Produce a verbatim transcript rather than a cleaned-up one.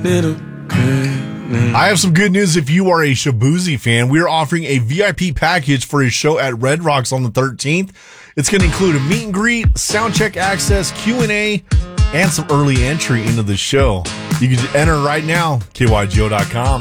little good. I have some good news if you are a Shaboozey fan. We're offering a V I P package for a show at Red Rocks on the thirteenth. It's going to include a meet and greet, sound check access, Q and A, and some early entry into the show. You can enter right now, K Y G O dot com.